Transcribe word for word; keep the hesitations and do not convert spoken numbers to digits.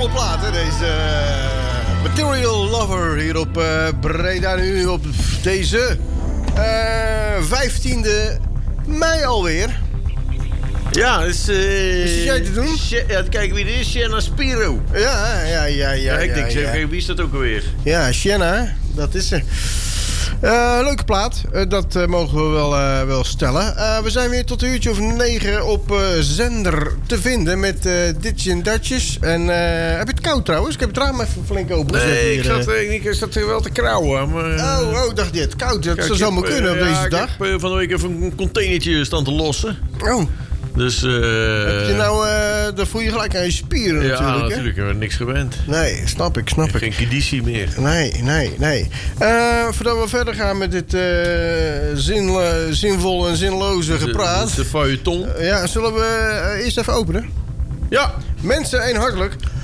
oude plaat, hè, deze uh, Material Lover hier op uh, Breda nu op deze uh, vijftiende mei alweer. Ja, dat is... Uh, is jij te doen? Sh- ja, kijk wie dit is, Shanna Spiro. Ja, ja, ja, ja. Ja, ik denk, ja, ja. Wie is dat ook alweer? Ja, Shanna, dat is ze. Uh, leuke plaat, uh, dat uh, mogen we wel, uh, wel stellen. Uh, we zijn weer tot een uurtje of negen op uh, zender te vinden met uh, Ditjes en Datjes. En uh, heb je het koud trouwens? Ik heb het raam even flink open. Nee, hier, ik zat, uh, ik zat er wel te krauwen. Maar, uh, oh, oh, dacht je het koud? Dat kijk, zou zomaar heb, kunnen op uh, deze ja, dag. Ik heb uh, van de week even een containertje staan te lossen. Oh. Dus, uh, heb je nou, uh, dan voel je gelijk aan je spieren ja, natuurlijk. Ja, natuurlijk. Ik heb niks gewend. Nee, snap ik, snap ik. Geen conditie meer. Nee, nee, nee. Uh, voordat we verder gaan met dit uh, zin, uh, zinvolle en zinloze gepraat. De, de feuilleton. Uh, ja, zullen we uh, eerst even openen? Ja. Mensen, een hartelijk.